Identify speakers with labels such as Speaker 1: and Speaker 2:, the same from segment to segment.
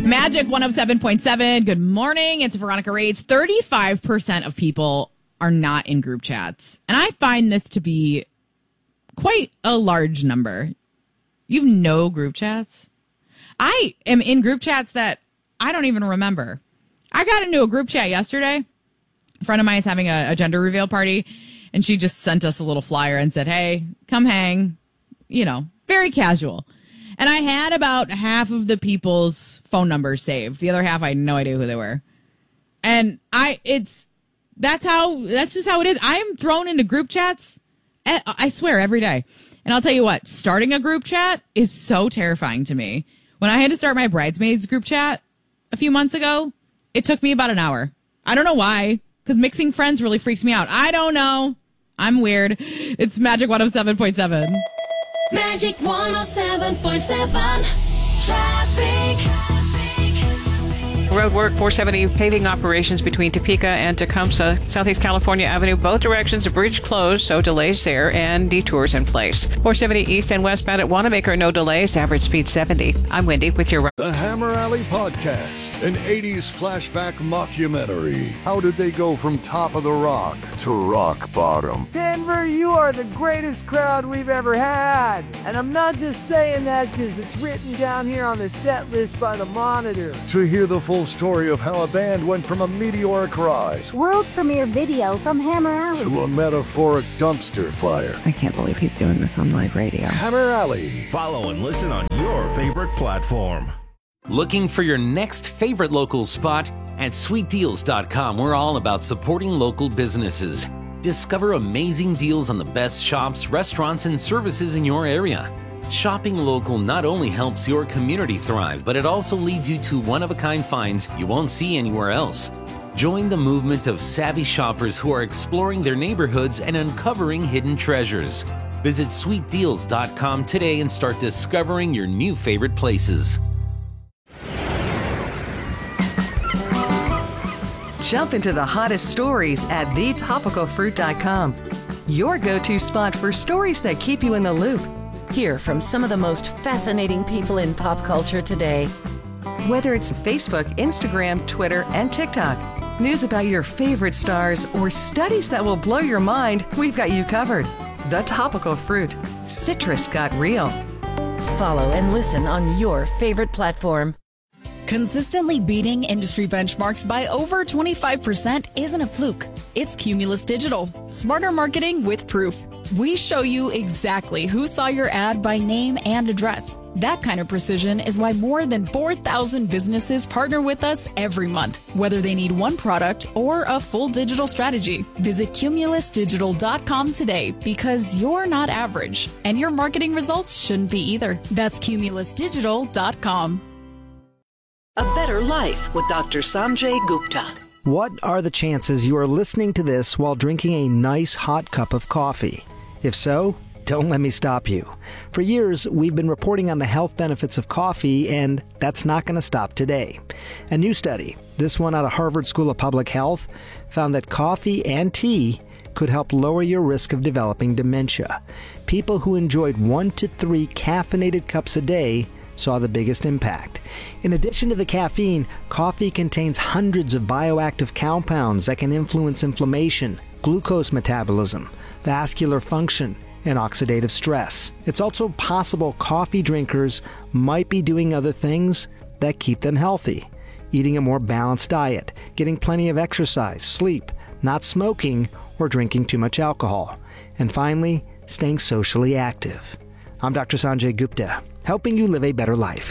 Speaker 1: Magic 107.7. Good morning. It's Veronica Rades. 35% of people are not in group chats. And I find this to be quite a large number. You've no group chats? I am in group chats that I don't even remember. I got into a group chat yesterday. A friend of mine is having a gender reveal party, and she just sent us a little flyer and said, hey, come hang. You know, very casual. And I had about half of the people's phone numbers saved. The other half, I had no idea who they were. And that's just how it is. I am thrown into group chats, I swear, every day. And I'll tell you what, starting a group chat is so terrifying to me. When I had to start my bridesmaids group chat a few months ago, it took me about an hour. I don't know why, because mixing friends really freaks me out. I don't know. I'm weird. It's Magic 107.7.
Speaker 2: Magic 107.7 Traffic.
Speaker 3: Road work, 470 paving operations between Topeka and Tecumseh, Southeast California Avenue, both directions, a bridge closed, so delays there, and detours in place. 470 east and westbound at Wanamaker, no delays, average speed 70. I'm Wendy with your...
Speaker 4: The Hammer Alley Podcast, an 80s flashback mockumentary. How did they go from top of the rock to rock bottom?
Speaker 5: Denver, you are the greatest crowd we've ever had. And I'm not just saying that because it's written down here on the set list by the Monitor.
Speaker 4: To hear the full story of how a band went from a meteoric rise,
Speaker 6: world premiere video from Hammer Alley,
Speaker 4: to a metaphoric dumpster fire.
Speaker 7: I can't believe he's doing this on live radio.
Speaker 4: Hammer Alley.
Speaker 8: Follow and listen on your favorite platform.
Speaker 9: Looking for your next favorite local spot? At sweetdeals.com, we're all about supporting local businesses. Discover amazing deals on the best shops, restaurants, and services in your area. Shopping local not only helps your community thrive, but it also leads you to one-of-a-kind finds you won't see anywhere else. Join the movement of savvy shoppers who are exploring their neighborhoods and uncovering hidden treasures. Visit sweetdeals.com today and start discovering your new favorite places.
Speaker 7: Jump into the hottest stories at thetopicalfruit.com. Your go-to spot for stories that keep you in the loop.
Speaker 10: Hear from some of the most fascinating people in pop culture today.
Speaker 7: Whether it's Facebook, Instagram, Twitter, and TikTok, news about your favorite stars, or studies that will blow your mind, we've got you covered. The Topical Fruit. Citrus got real.
Speaker 10: Follow and listen on your favorite platform.
Speaker 11: Consistently beating industry benchmarks by over 25% isn't a fluke. It's Cumulus Digital. Smarter marketing with proof. We show you exactly who saw your ad by name and address. That kind of precision is why more than 4,000 businesses partner with us every month, whether they need one product or a full digital strategy. Visit cumulusdigital.com today because you're not average, and your marketing results shouldn't be either. That's cumulusdigital.com.
Speaker 12: A Better Life with Dr. Sanjay Gupta.
Speaker 13: What are the chances you are listening to this while drinking a nice hot cup of coffee? If so, don't let me stop you. For years, we've been reporting on the health benefits of coffee, and that's not going to stop today. A new study, this one out of Harvard School of Public Health, found that coffee and tea could help lower your risk of developing dementia. People who enjoyed 1 to 3 caffeinated cups a day saw the biggest impact. In addition to the caffeine, coffee contains hundreds of bioactive compounds that can influence inflammation, glucose metabolism, vascular function, and oxidative stress. It's also possible coffee drinkers might be doing other things that keep them healthy. Eating a more balanced diet, getting plenty of exercise, sleep, not smoking, or drinking too much alcohol. And finally, staying socially active. I'm Dr. Sanjay Gupta, helping you live a better life.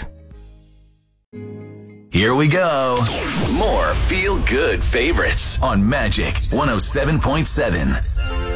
Speaker 14: Here we go. More feel-good favorites on Magic 107.7.